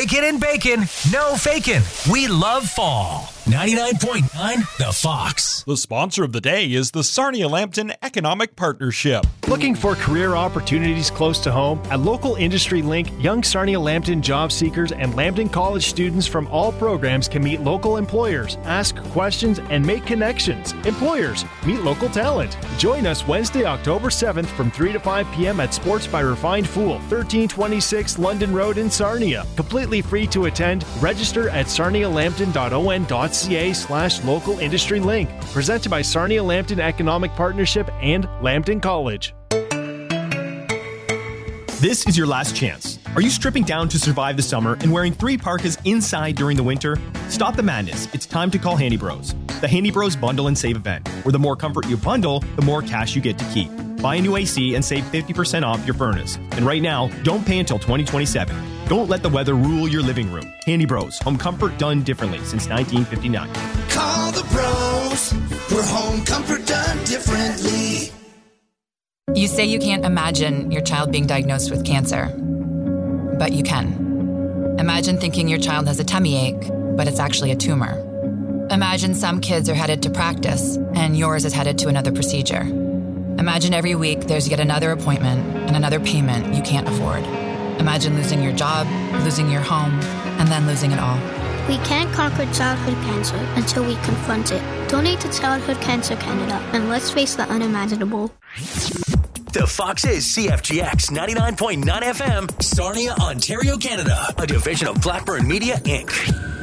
Bacon and bacon, no fakin'. We love fall. 99.9 The Fox. The sponsor of the day is the Sarnia-Lambton Economic Partnership. Looking for career opportunities close to home? At Local Industry Link, young Sarnia-Lambton job seekers and Lambton College students from all programs can meet local employers, ask questions, and make connections. Employers, meet local talent. Join us Wednesday, October 7th from 3 to 5 p.m. at Sports by Refined Fool, 1326 London Road in Sarnia. Completely free to attend. Register at sarnialambton.on.ca/local industry link. Presented by Sarnia-Lambton Economic Partnership and Lambton College. This is your last chance. Are you stripping down to survive the summer and wearing 3 parkas inside during the winter? Stop the madness. It's time to call Handy Bros. The Handy Bros Bundle and Save event, where the more comfort you bundle, the more cash you get to keep. Buy a new AC and save 50% off your furnace. And right now, don't pay until 2027. Don't let the weather rule your living room. Handy Bros, home comfort done differently since 1959. Call the pros for home comfort done differently. You say you can't imagine your child being diagnosed with cancer, but you can. Imagine thinking your child has a tummy ache, but it's actually a tumor. Imagine some kids are headed to practice and yours is headed to another procedure. Imagine every week there's yet another appointment and another payment you can't afford. Imagine losing your job, losing your home, and then losing it all. We can't conquer childhood cancer until we confront it. Donate to Childhood Cancer Canada, and let's face the unimaginable. The Fox is CFGX 99.9 FM, Sarnia, Ontario, Canada, a division of Blackburn Media, Inc.